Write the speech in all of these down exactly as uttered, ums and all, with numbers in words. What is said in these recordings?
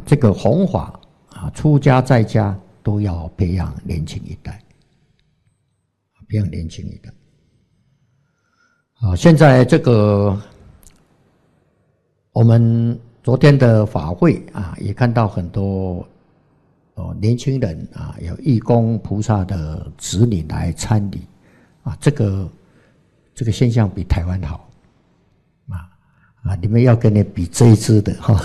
这个弘法啊，出家在家都要培养年轻一代，培养年轻一代。啊，现在这个我们昨天的法会啊，也看到很多哦年轻人啊，有义工菩萨的子女来参礼啊，这个这个现象比台湾好啊啊！你们要跟你比这一支的哈。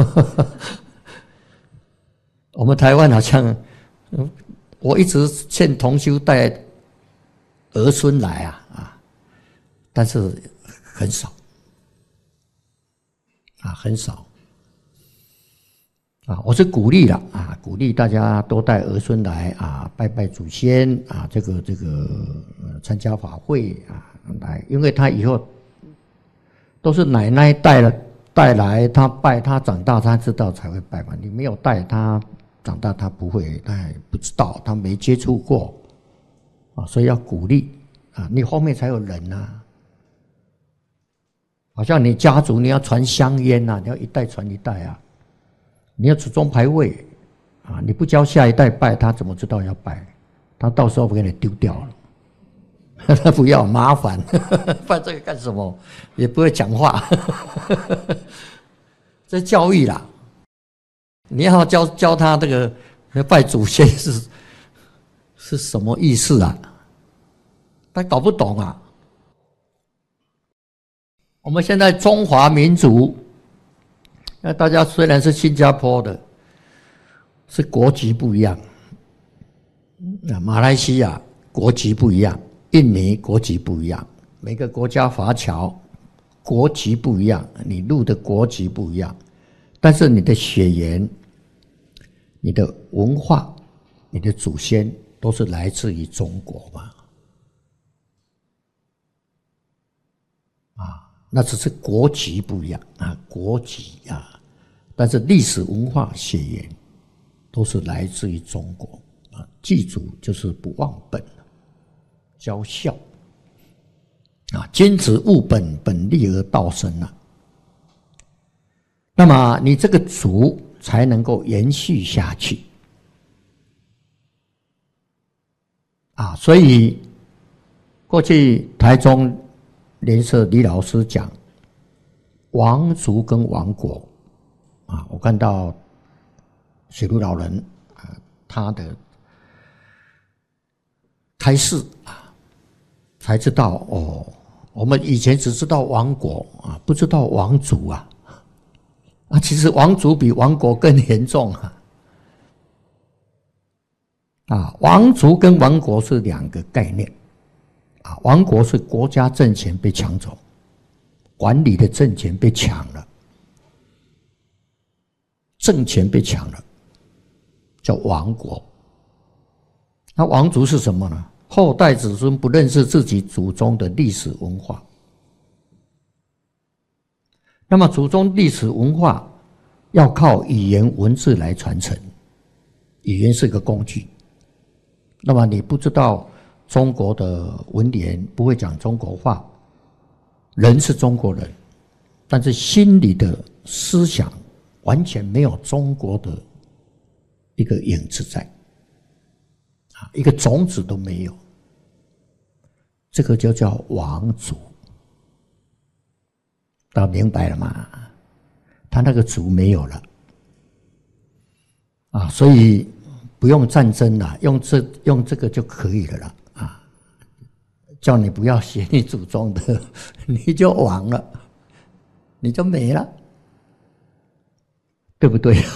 我们台湾好像，我一直劝同修带儿孙来啊啊，但是很少啊，很少啊。我是鼓励了啊，鼓励大家多带儿孙来啊，拜拜祖先啊，这个这个、呃、参加法会啊来，因为他以后都是奶奶带了带来，他拜，他长大他知道才会拜嘛。你没有带他。长大他不会，他也不知道，他没接触过啊，所以要鼓励啊，你后面才有人啊。好像你家族你要传香烟呐、啊，你要一代传一代啊，你要祖宗牌位啊，你不教下一代拜，他怎么知道要拜？他到时候给你丢掉了，他不要麻烦，拜这个干什么？也不会讲话，这教育啦。你要教教他这个拜祖先是是什么意思啊？他搞不懂啊。我们现在中华民族，那大家虽然是新加坡的，是国籍不一样，马来西亚国籍不一样，印尼国籍不一样，每个国家华侨国籍不一样，你入的国籍不一样。但是你的血缘、你的文化、你的祖先都是来自于中国嘛？啊，那只是国籍不一样啊，国籍啊，但是历史文化血缘都是来自于中国啊。记住，就是不忘本，教孝啊，君子务本，本立而道生啊。那么你这个族才能够延续下去啊！所以过去台中联社李老师讲王族跟王国啊，我看到水陆老人啊他的开示啊，才知道哦，我们以前只知道王国啊，不知道王族啊。啊，其实王族比王国更严重啊！啊，王族跟王国是两个概念啊。王国是国家政权被抢走，管理的政权被抢了，政权被抢了，叫王国。那王族是什么呢？后代子孙不认识自己祖宗的历史文化。那么祖宗历史文化要靠语言文字来传承，语言是个工具。那么你不知道中国的文言，不会讲中国话，人是中国人，但是心里的思想完全没有中国的一个影子在，啊，一个种子都没有，这个就叫王族。大家明白了吗？他那个族没有了啊，所以不用战争了，用这用这个就可以了啦啊！叫你不要学你祖宗的，你就亡了，你就没了，对不对？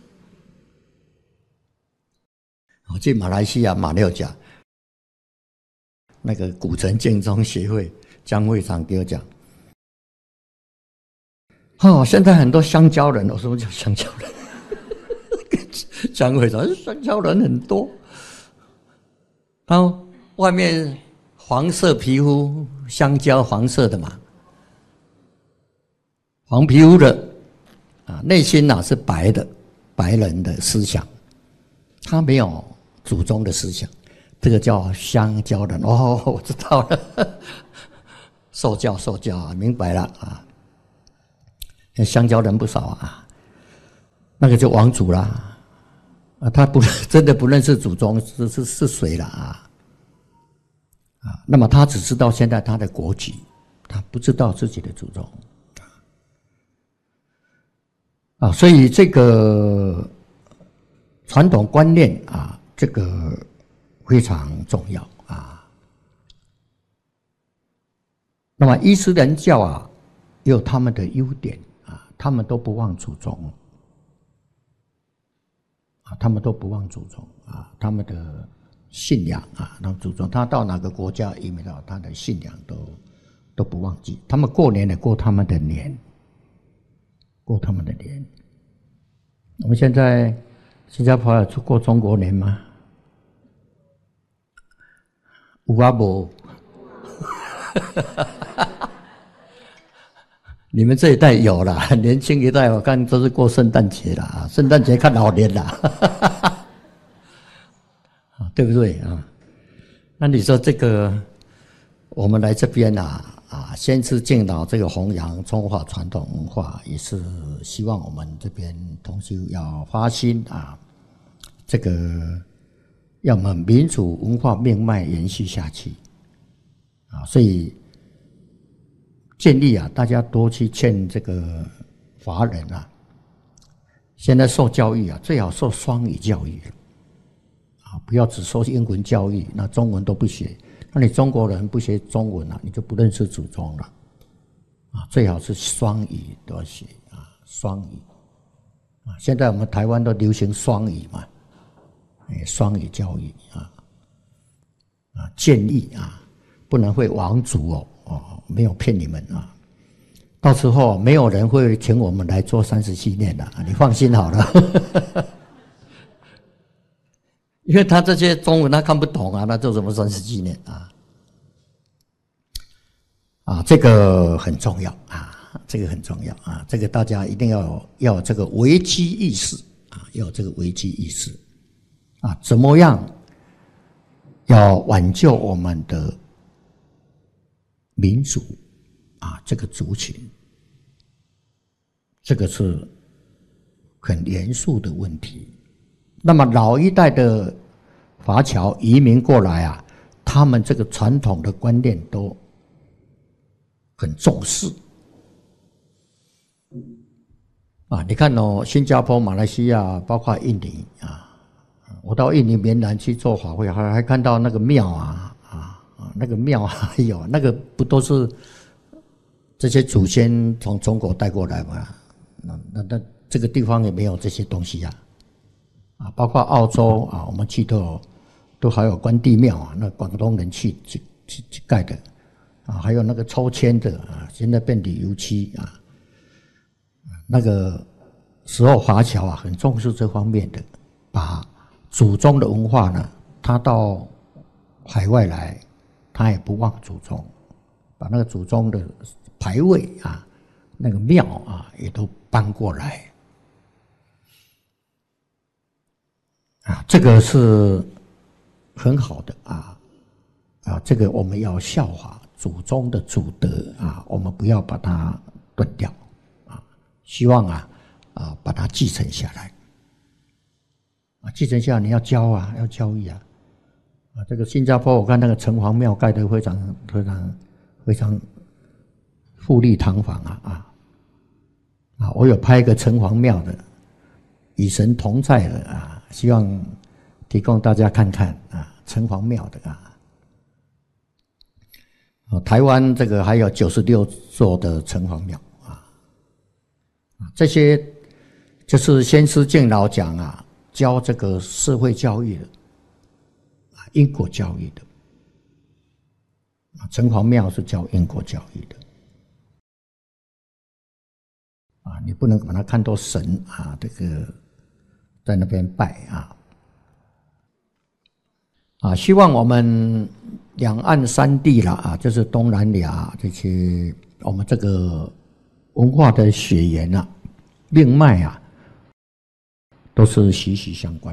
我去马来西亚马六甲那个古城建中协会江会长给我讲。哦，现在很多香蕉人，我说什么叫香蕉人？江会长，香蕉人很多，然后外面黄色皮肤，香蕉黄色的嘛，黄皮肤的啊，内心呐、啊、是白的，白人的思想，他没有祖宗的思想，这个叫香蕉人。哦，我知道了，受教受教啊，明白了啊。香蕉人不少啊， 那个就王族啦，啊，他不真的不认识祖宗是是是谁了啊？啊，那么他只知道现在他的国籍，他不知道自己的祖宗。啊，所以这个传统观念啊，这个非常重要啊。那么伊斯兰教啊，也有他们的优点啊，他们都不忘祖宗啊，他们都不忘祖宗啊，他们的信仰啊，那祖宗，他到哪个国家移民到，他的信仰都都不忘记。他们过年也过他们的年，过他们的年。我们现在新加坡有过中国年吗？有啊无？你们这一代有啦，年轻一代我看都是过圣诞节啦，圣诞节看老年啦，对不对啊？那你说这个，我们来这边啊啊，先是敬老这个弘扬中华传统文化，也是希望我们这边同修要发心啊，这个要我们民族文化命脉延续下去啊，所以建议啊，大家多去劝这个华人啊，现在受教育啊，最好受双语教育啊，不要只受英文教育，那中文都不学。那你中国人不学中文啊，你就不认识祖宗了啊！最好是双语都要学啊，双语啊！现在我们台湾都流行双语嘛，哎，双语教育啊啊，建议啊，不能会王族哦哦，没有骗你们啊！到时候没有人会请我们来做三十七年的，你放心好了。因为他这些中文他看不懂啊，那做什么三十几年啊？啊，这个很重要啊，这个很重要啊，这个大家一定要有要有这个危机意识啊，要有这个危机意识啊，怎么样要挽救我们的民族啊，这个族群，这个是很严肃的问题。那么老一代的华侨移民过来啊，他们这个传统的观念都很重视啊。你看哦，新加坡、马来西亚，包括印尼啊，我到印尼棉兰去做法会，还还看到那个庙啊啊啊，那个庙还有那个不都是这些祖先从中国带过来吗？那那那这个地方也没有这些东西呀。啊，包括澳洲啊，我们去都有都还有关帝庙啊，那广东人去去去去盖的啊，还有那个抽签的啊，现在变旅游区啊，那个时候华侨啊很重视这方面的，把祖宗的文化呢，他到海外来，他也不忘祖宗，把那个祖宗的牌位啊，那个庙啊，也都搬过来。啊，这个是很好的啊啊，这个我们要效法祖宗的祖德啊，我们不要把它断掉啊，希望啊啊把它继承下来啊，继承下来你要教啊，要教育啊啊，这个新加坡我看那个城隍庙盖得非常非常非常富丽堂皇啊啊啊，我有拍一个城隍庙的，与神同在的啊。希望提供大家看看啊，城隍庙的啊，啊，台湾这个还有九十六座的城隍庙啊，啊，这些就是先师敬老讲啊，教这个社会教育的，啊，因果教育的，啊，城隍庙是教因果教育的，啊，你不能把它看作神啊，这个。在那边拜啊啊！希望我们两岸三地啦啊，就是东南亚这些我们这个文化的血缘啊、命脉啊，都是息息相关。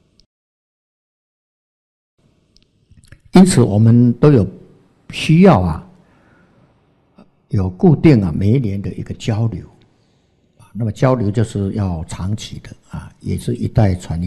因此，我们都有需要啊，有固定啊每一年的一个交流啊， 那么交流就是要长期的啊，也是一代传一